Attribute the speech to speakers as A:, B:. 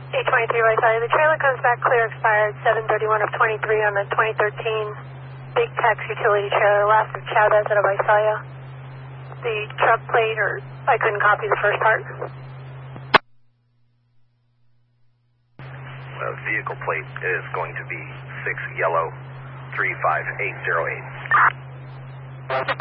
A: 823 Visalia. The trailer comes back clear, expired 7/31 of 23 on the 2013 Big Tex utility trailer, last of Chavez out of Visalia. The truck plate, or I couldn't copy the first part.
B: The vehicle plate is going to be 6 yellow 35808.